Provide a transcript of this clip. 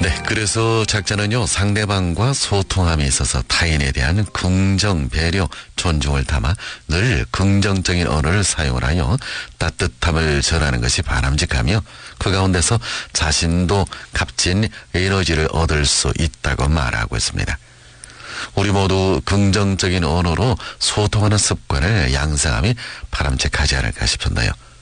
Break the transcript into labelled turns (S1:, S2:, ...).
S1: 네, 그래서 작자는요, 상대방과 소통함에 있어서 타인에 대한 긍정, 배려, 존중을 담아 늘 긍정적인 언어를 사용을 하여 따뜻함을 전하는 것이 바람직하며 그 가운데서 자신도 값진 에너지를 얻을 수 있다고 말하고 있습니다. 우리 모두 긍정적인 언어로 소통하는 습관을 양성함이 바람직하지 않을까 싶은데요.